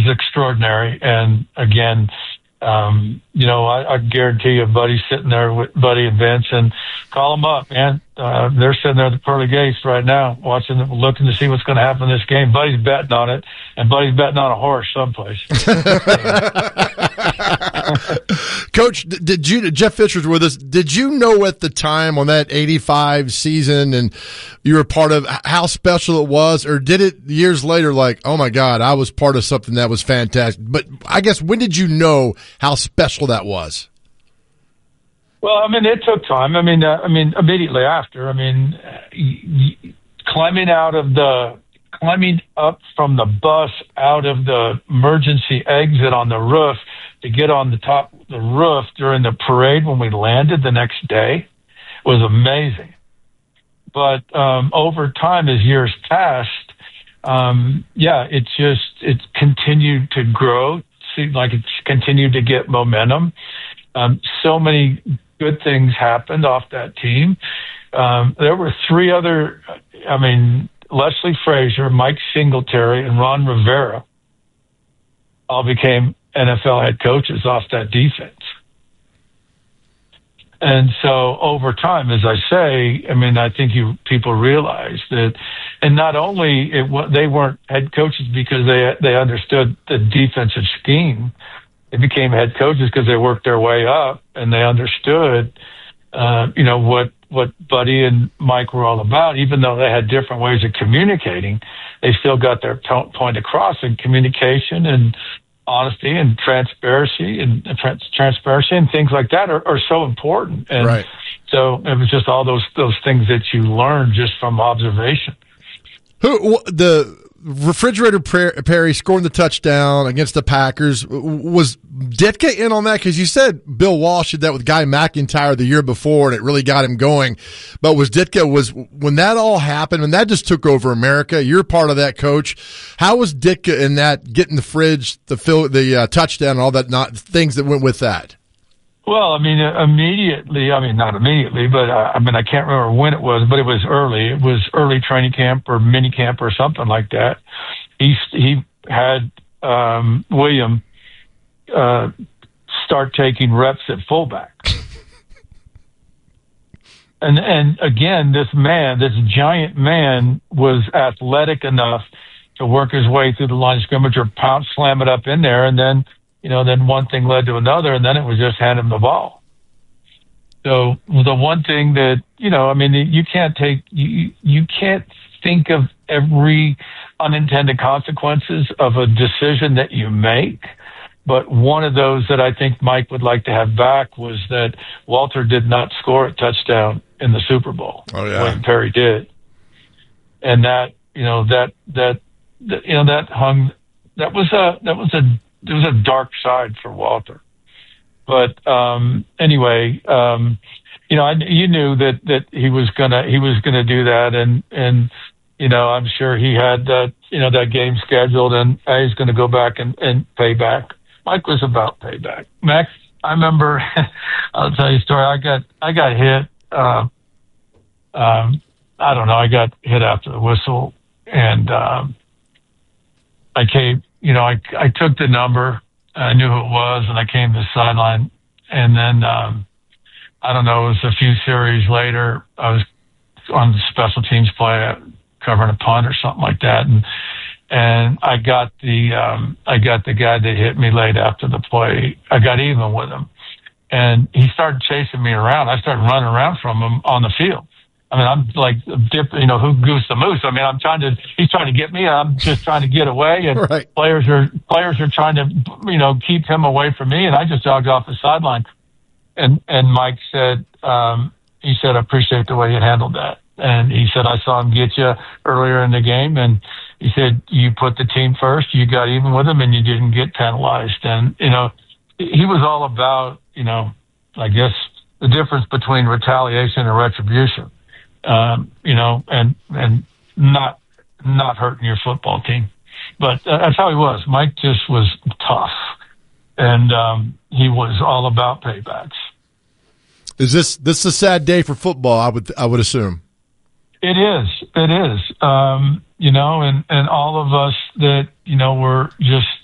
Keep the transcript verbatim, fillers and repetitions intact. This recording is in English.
extraordinary. And again, um, you know, I, I guarantee you, Buddy's sitting there with Buddy and Vince, and call them up, man. Uh, they're sitting there at the pearly gates right now, watching, looking to see what's going to happen in this game. Buddy's betting on it, and Buddy's betting on a horse someplace. Coach, did you? Jeff Fisher's with us. Did you know at the time on that eighty-five season, and you were part of, how special it was, or did it years later? Like, oh my God, I was part of something that was fantastic. But I guess, when did you know how special that was? Well, I mean, it took time. I mean, uh, I mean, immediately after. I mean, y- y- climbing out of the, climbing up from the bus out of the emergency exit on the roof to get on the top of the roof during the parade when we landed the next day was amazing. But um, over time, as years passed, um, yeah, it just it continued to grow. It seemed like it's continued to get momentum. Um, so many good things happened off that team. Um, there were three other, I mean, Leslie Frazier, Mike Singletary, and Ron Rivera all became N F L head coaches off that defense. And so over time, as I say, I mean, I think you people realize that, and not only it, they weren't head coaches because they they understood the defensive scheme. They became head coaches because they worked their way up and they understood, uh, you know, what, what Buddy and Mike were all about. Even though they had different ways of communicating, they still got their t- point across, in communication and honesty and transparency and trans- transparency and things like that are, are so important. And right. So it was just all those, those things that you learn just from observation. Who, the, Refrigerator Perry scoring the touchdown against the Packers. Was Ditka in on that? Because you said Bill Walsh did that with Guy McIntyre the year before, and it really got him going. But was Ditka, was when that all happened, when that just took over America, you're part of that, Coach. How was Ditka in that, getting the fridge, the fill, the uh, touchdown, and all that, not things that went with that? Well, I mean, immediately, I mean, not immediately, but uh, I mean, I can't remember when it was, but it was early. It was early training camp or mini camp or something like that. He, he had um, William uh, start taking reps at fullback. and, and again, this man, this giant man was athletic enough to work his way through the line of scrimmage or pound, slam it up in there, and then You know, then one thing led to another, and then it was just hand him the ball. So the one thing that, you know, I mean, you can't take, you, you can't think of every unintended consequences of a decision that you make. But one of those that I think Mike would like to have back was that Walter did not score a touchdown in the Super Bowl. Oh, yeah. When Perry did. And that, you know, that, that, that you know, that hung, that was a, that was a, There was a dark side for Walter. But um, anyway, um, you know, I, you knew that, that he was gonna he was gonna do that, and and you know, I'm sure he had that you know that game scheduled, and uh, he's going to go back and, and pay back. Mike was about payback. Max, I remember. I'll tell you a story. I got I got hit. Uh, um, I don't know. I got hit after the whistle, and um, I came. You know, I, I took the number, I knew who it was, and I came to the sideline. And then, um, I don't know, it was a few series later, I was on the special teams play, covering a punt or something like that. And, and I got the, um, I got the guy that hit me late after the play. I got even with him, and he started chasing me around. I started running around from him on the field. I mean, I'm like, dip, you know, who goose the moose? I mean, I'm trying to, he's trying to get me. I'm just trying to get away. And right. players are, players are trying to, you know, keep him away from me. And I just jogged off the sideline. And, and Mike said, um, he said, I appreciate the way you handled that. And he said, I saw him get you earlier in the game. And he said, you put the team first, you got even with him, and you didn't get penalized. And, you know, he was all about, you know, I guess the difference between retaliation and retribution. Um, you know, and and not not hurting your football team, but uh, that's how he was. Mike just was tough, and um, he was all about paybacks. Is this this is a sad day for football? I would I would assume. It is. It is. Um, you know, and and all of us that you know were just